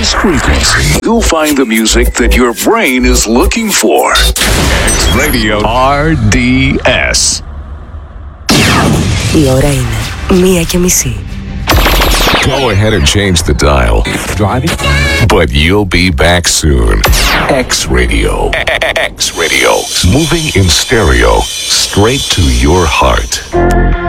this frequency, you'll find the music that your brain is looking for. X Radio RDS. Η ώρα είναι 1:30. Go ahead and change the dial. Driving? But you'll be back soon. X Radio. X Radio. Moving in stereo. Straight to your heart.